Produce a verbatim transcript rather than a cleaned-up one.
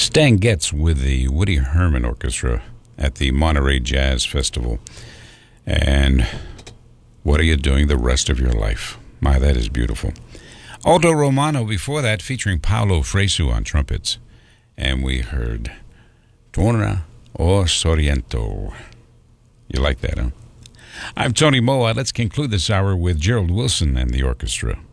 Stan Getz with the Woody Herman Orchestra at the Monterey Jazz Festival. And what are you doing the rest of your life? My, that is beautiful. Aldo Romano before that, featuring Paolo Fresu on trumpets. And we heard Torna o Sorrento. You like that, huh? I'm Tony Moa. Let's conclude this hour with Gerald Wilson and the orchestra.